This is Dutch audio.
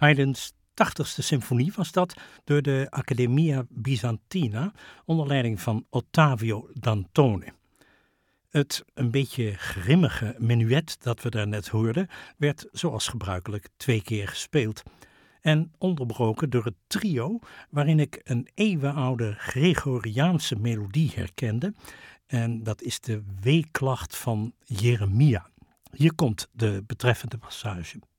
Haydn's 80ste symfonie was dat door de Accademia Byzantina onder leiding van Ottavio Dantone. Het een beetje grimmige menuet dat we daarnet hoorden werd zoals gebruikelijk 2 keer gespeeld en onderbroken door het trio waarin ik een eeuwenoude Gregoriaanse melodie herkende en dat is de weeklacht van Jeremia. Hier komt de betreffende passage.